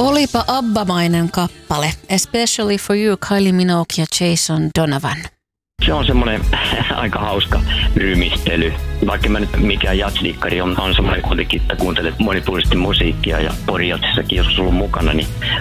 Olipa abbamainen kappale. Especially for you, Kylie Minogue ja Jason Donovan. Se on semmoinen aika hauska rymistely. Vaikka mä nyt mikään jazzdikkari on semmoinen kuitenkin, että kuuntelet monipuolisesti musiikkia ja Pori-jazzissakin jos ollut mukana, niin